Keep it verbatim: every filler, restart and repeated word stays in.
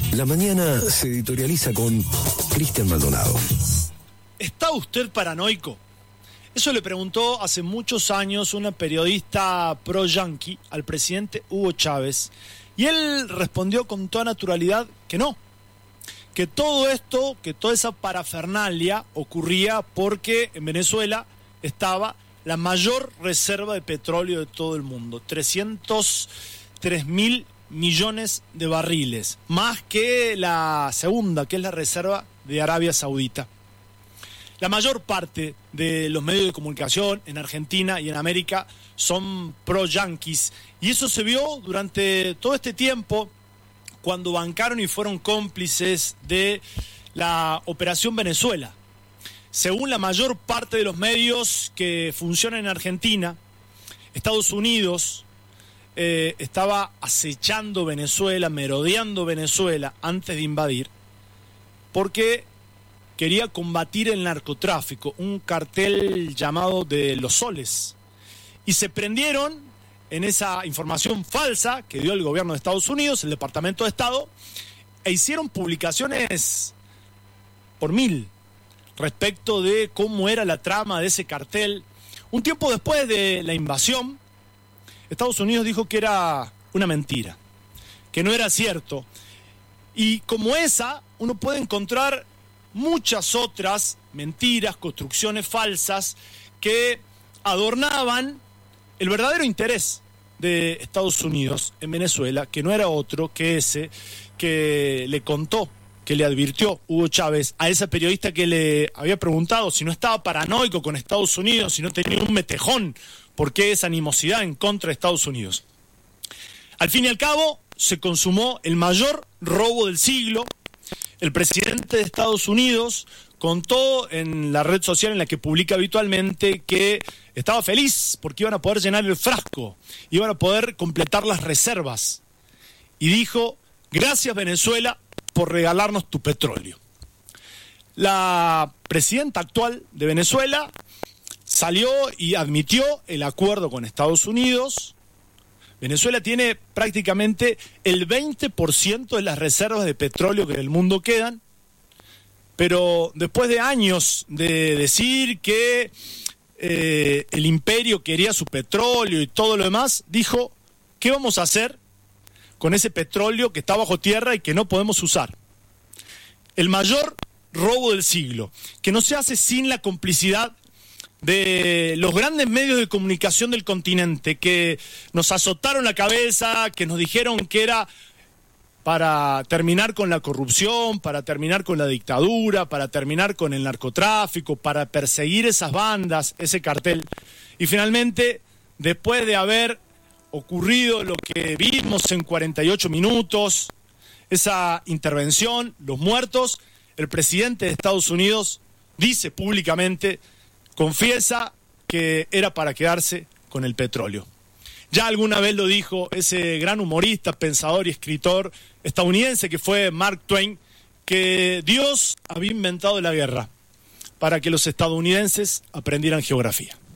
La mañana se editorializa con Cristian Maldonado. ¿Está usted paranoico? Eso le preguntó hace muchos años una periodista pro-yanqui al presidente Hugo Chávez, y él respondió con toda naturalidad que no, que todo esto, que toda esa parafernalia ocurría porque en Venezuela estaba la mayor reserva de petróleo de todo el mundo, trescientos tres mil millones de barriles, más que la segunda, que es la reserva de Arabia Saudita. La mayor parte de los medios de comunicación en Argentina y en América son pro-yanquis, y eso se vio durante todo este tiempo cuando bancaron y fueron cómplices de la Operación Venezuela. Según la mayor parte de los medios que funcionan en Argentina, Estados Unidos eh, estaba acechando Venezuela, merodeando Venezuela antes de invadir, porque quería combatir el narcotráfico, un cartel llamado de Los Soles. Y se prendieron en esa información falsa que dio el gobierno de Estados Unidos, el Departamento de Estado, e hicieron publicaciones por mil respecto de cómo era la trama de ese cartel. Un tiempo después de la invasión, Estados Unidos dijo que era una mentira, que no era cierto. Y como esa, uno puede encontrar muchas otras mentiras, construcciones falsas que adornaban el verdadero interés de Estados Unidos en Venezuela, que no era otro que ese que le contó, que le advirtió Hugo Chávez a esa periodista que le había preguntado si no estaba paranoico con Estados Unidos, si no tenía un metejón, por qué esa animosidad en contra de Estados Unidos. Al fin y al cabo, se consumó el mayor robo del siglo. El presidente de Estados Unidos contó en la red social en la que publica habitualmente que estaba feliz porque iban a poder llenar el frasco, iban a poder completar las reservas. Y dijo, gracias Venezuela por regalarnos tu petróleo. La presidenta actual de Venezuela salió y admitió el acuerdo con Estados Unidos. Venezuela tiene prácticamente el veinte por ciento de las reservas de petróleo que en el mundo quedan, pero después de años de decir que eh, el imperio quería su petróleo y todo lo demás, dijo, ¿qué vamos a hacer con ese petróleo que está bajo tierra y que no podemos usar? El mayor robo del siglo, que no se hace sin la complicidad de los grandes medios de comunicación del continente, que nos azotaron la cabeza, que nos dijeron que era para terminar con la corrupción, para terminar con la dictadura, para terminar con el narcotráfico, para perseguir esas bandas, ese cartel. Y finalmente, después de haber ocurrido lo que vimos en cuarenta y ocho minutos, esa intervención, los muertos, el presidente de Estados Unidos dice públicamente, confiesa que era para quedarse con el petróleo. Ya alguna vez lo dijo ese gran humorista, pensador y escritor estadounidense que fue Mark Twain, que Dios había inventado la guerra para que los estadounidenses aprendieran geografía.